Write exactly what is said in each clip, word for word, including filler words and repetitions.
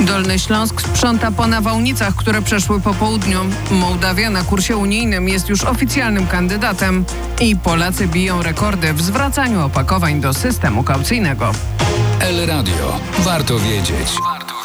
Dolny Śląsk sprząta po nawałnicach, które przeszły po południu. Mołdawia na kursie unijnym jest już oficjalnym kandydatem. I Polacy biją rekordy w zwracaniu opakowań do systemu kaucyjnego. El Radio. Warto wiedzieć.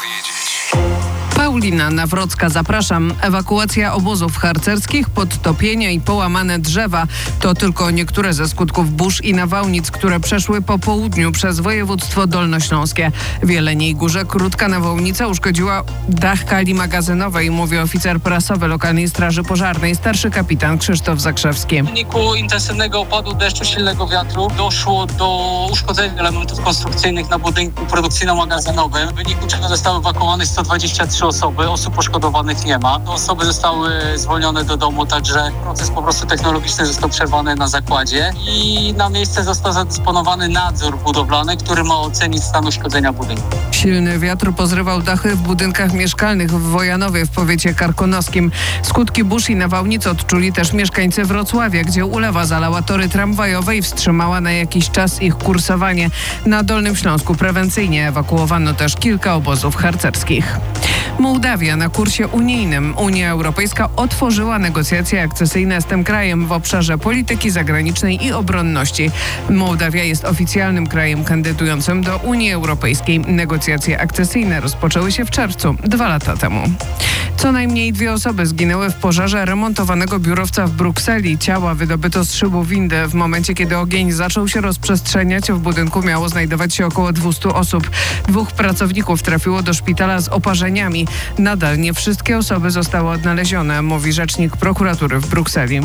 Paulina Nawrocka, zapraszam. Ewakuacja obozów harcerskich, podtopienia i połamane drzewa to tylko niektóre ze skutków burz i nawałnic, które przeszły po południu przez województwo dolnośląskie. W Jeleniej Górze krótka nawałnica uszkodziła dach kali magazynowej, mówi oficer prasowy lokalnej straży pożarnej, starszy kapitan Krzysztof Zakrzewski. W wyniku intensywnego opadu deszczu, silnego wiatru doszło do uszkodzenia elementów konstrukcyjnych na budynku produkcyjno-magazynowym, w wyniku czego zostały ewakuowane sto dwadzieścia trzy osoby. Osób poszkodowanych nie ma. Osoby zostały zwolnione do domu, także proces po prostu technologiczny został przerwany na zakładzie i na miejsce został zadysponowany nadzór budowlany, który ma ocenić stan uszkodzenia budynku. Silny wiatr pozrywał dachy w budynkach mieszkalnych w Wojanowie w powiecie karkonoskim. Skutki burz i nawałnic odczuli też mieszkańcy Wrocławia, gdzie ulewa zalała tory tramwajowe i wstrzymała na jakiś czas ich kursowanie. Na Dolnym Śląsku prewencyjnie ewakuowano też kilka obozów harcerskich. Mołdawia na kursie unijnym. Unia Europejska otworzyła negocjacje akcesyjne z tym krajem w obszarze polityki zagranicznej i obronności. Mołdawia jest oficjalnym krajem kandydującym do Unii Europejskiej. Negocjacje akcesyjne rozpoczęły się w czerwcu, dwa lata temu. Co najmniej dwie osoby zginęły w pożarze remontowanego biurowca w Brukseli. Ciała wydobyto z szybu windy. W momencie, kiedy ogień zaczął się rozprzestrzeniać, w budynku miało znajdować się około dwieście osób. Dwóch pracowników trafiło do szpitala z oparzeniami. Nadal nie wszystkie osoby zostały odnalezione, mówi rzecznik prokuratury w Brukseli.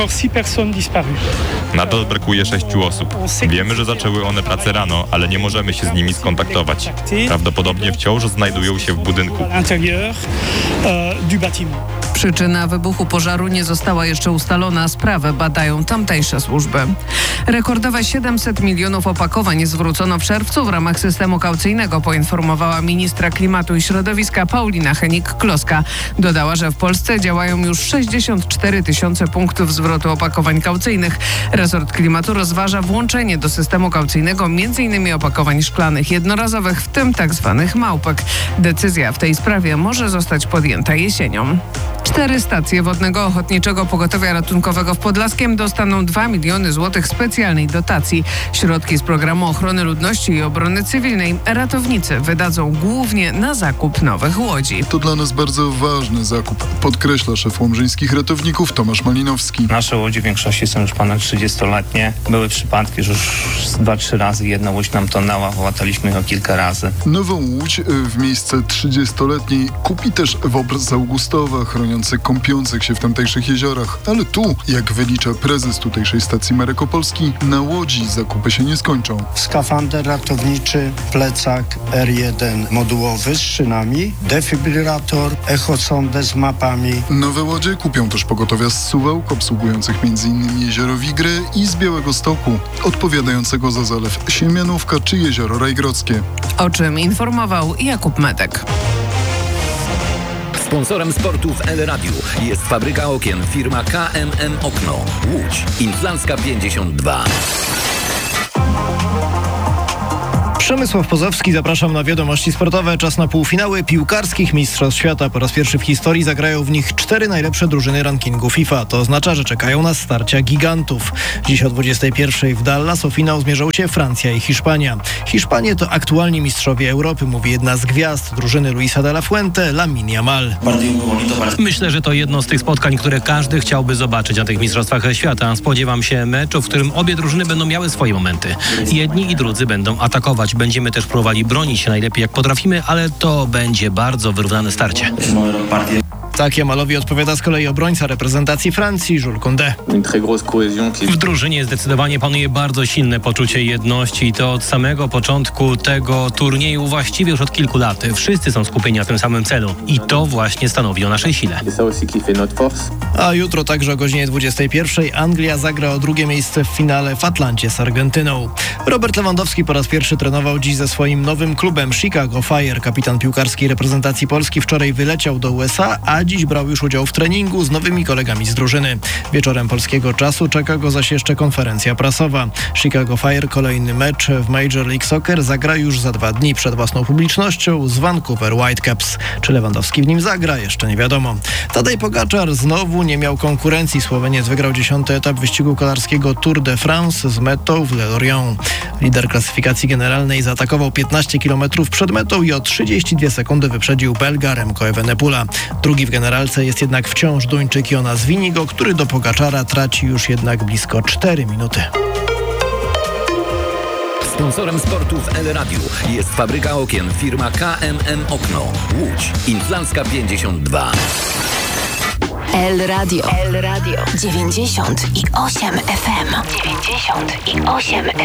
Nadal brakuje sześciu osób. Wiemy, że zaczęły one pracę rano, ale nie możemy się z nimi skontaktować. Prawdopodobnie wciąż znajdują się w budynku. Przyczyna wybuchu pożaru nie została jeszcze ustalona. Sprawę badają tamtejsze służby. Rekordowe siedemset milionów opakowań zwrócono w czerwcu w ramach systemu kaucyjnego, poinformowała ministra klimatu i środowiska Paulina Henik-Kloska. Dodała, że w Polsce działają już sześćdziesiąt cztery tysiące punktów zwrotu opakowań kaucyjnych. Resort klimatu rozważa włączenie do systemu kaucyjnego m.in. opakowań szklanych jednorazowych, w tym tzw. małpek. Decyzja w tej sprawie może zostać podjęta jesienią. Cztery stacje Wodnego Ochotniczego Pogotowia Ratunkowego w Podlaskiem dostaną dwa miliony złotych specjalnej dotacji. Środki z programu ochrony ludności i obrony cywilnej ratownicy wydadzą głównie na zakup nowych łodzi. To dla nas bardzo ważny zakup, podkreśla szef łomżyńskich ratowników Tomasz Malinowski. Nasze łodzie w większości są już ponad trzydziestoletnie. Były przypadki, że już dwa, trzy razy jedna łódź nam tonęła, łataliśmy ją kilka razy. Nową łódź w miejsce trzydziestoletniej kupi też Wobr z Augustowa, chroniący kąpiących się w tamtejszych jeziorach. Ale tu, jak wylicza prezes tutejszej stacji Marek Opolski, na łodzi zakupy się nie skończą. Skafander ratowniczy, plecak R jeden modułowy z szynami, defibrylator, echosondę z mapami. Nowe łodzie kupią też pogotowia z Suwałk, obsługujących m.in. jezioro Wigry, i z Białegostoku, odpowiadającego za zalew Siemianówka czy jezioro Rajgrodzkie. O czym informował Jakub Medek. Sponsorem sportu w El Radiu jest fabryka okien firma K M M Okno. Łódź. Inflancka pięćdziesiąt dwa. Przemysław Pozowski, zapraszam na wiadomości sportowe. Czas na półfinały piłkarskich Mistrzostw Świata. Po raz pierwszy w historii zagrają w nich cztery najlepsze drużyny rankingu FIFA. To oznacza, że czekają nas starcia gigantów. Dziś o dwudziestej pierwszej w Dallas o finał zmierzą się Francja i Hiszpania. Hiszpanie to aktualni mistrzowie Europy, mówi jedna z gwiazd drużyny Luisa de la Fuente, Lamine Yamal. Myślę, że to jedno z tych spotkań, które każdy chciałby zobaczyć na tych Mistrzostwach Świata. Spodziewam się meczu, w którym obie drużyny będą miały swoje momenty. Jedni i drudzy będą atakować. Będziemy też próbowali bronić się najlepiej jak potrafimy, ale to będzie bardzo wyrównane starcie. Tak Yamalowi odpowiada z kolei obrońca reprezentacji Francji, Jules Koundé. W drużynie zdecydowanie panuje bardzo silne poczucie jedności i to od samego początku tego turnieju, właściwie już od kilku lat. Wszyscy są skupieni na tym samym celu i to właśnie stanowi o naszej sile. A jutro także o godzinie dwudziestej pierwszej Anglia zagra o drugie miejsce w finale w Atlancie z Argentyną. Robert Lewandowski po raz pierwszy trenował dziś ze swoim nowym klubem Chicago Fire. Kapitan piłkarskiej reprezentacji Polski wczoraj wyleciał do U S A, a a dziś brał już udział w treningu z nowymi kolegami z drużyny. Wieczorem polskiego czasu czeka go zaś jeszcze konferencja prasowa. Chicago Fire kolejny mecz w Major League Soccer zagra już za dwa dni przed własną publicznością z Vancouver Whitecaps. Czy Lewandowski w nim zagra? Jeszcze nie wiadomo. Tadej Pogaczar znowu nie miał konkurencji. Słoweniec wygrał dziesiąty etap wyścigu kolarskiego Tour de France z metą w Le Lorient. Lider klasyfikacji generalnej zaatakował piętnaście kilometrów przed metą i o trzydzieści dwie sekundy wyprzedził Belga Remco Evenepoela. Drugi w generalce jest jednak wciąż Duńczyk Jonas Winigo, który do Pogaczara traci już jednak blisko cztery minuty. Sponsorem sportu w El Radiu jest fabryka okien firma K M M Okno. Łódź. Inflancka pięćdziesiąt dwa. El Radio. El Radio. dziewięćdziesiąt i osiem F M. dziewięćdziesiąt i osiem